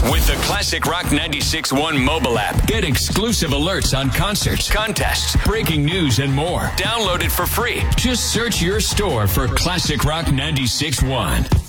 With the Classic Rock 96.1 mobile app, get exclusive alerts on concerts, contests, breaking news, and more. Download it for free. Just search your store for Classic Rock 96.1.